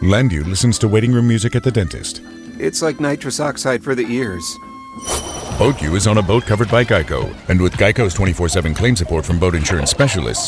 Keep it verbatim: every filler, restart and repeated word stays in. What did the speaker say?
Landu listens to waiting room music at the dentist. It's like nitrous oxide for the ears. BoatU is on a boat covered by Geico. And with Geico's twenty-four seven claim support from boat insurance specialists,